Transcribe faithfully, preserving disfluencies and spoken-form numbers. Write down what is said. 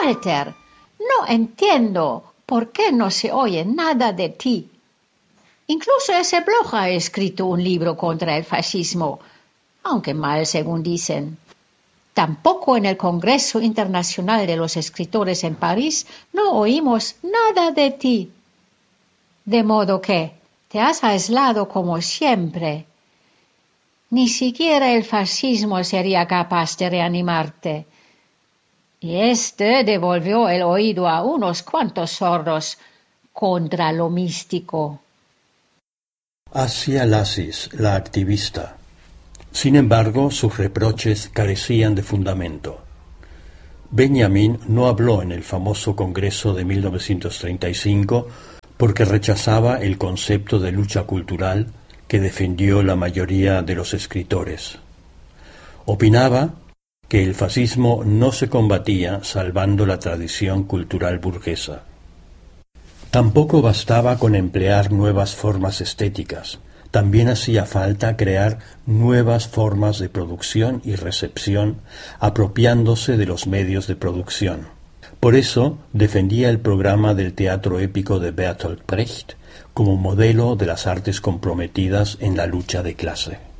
Walter, no entiendo por qué no se oye nada de ti. Incluso ese blog ha escrito un libro contra el fascismo, aunque mal según dicen. Tampoco en el Congreso Internacional de los Escritores en París no oímos nada de ti. De modo que te has aislado como siempre. Ni siquiera el fascismo sería capaz de reanimarte. Y este devolvió el oído a unos cuantos sordos contra lo místico. Asia Lassis, la activista. Sin embargo, sus reproches carecían de fundamento. Benjamin no habló en el famoso Congreso de mil novecientos treinta y cinco porque rechazaba el concepto de lucha cultural que defendió la mayoría de los escritores. Opinaba que el fascismo no se combatía salvando la tradición cultural burguesa. Tampoco bastaba con emplear nuevas formas estéticas. También hacía falta crear nuevas formas de producción y recepción, apropiándose de los medios de producción. Por eso defendía el programa del teatro épico de Bertolt Brecht como modelo de las artes comprometidas en la lucha de clase.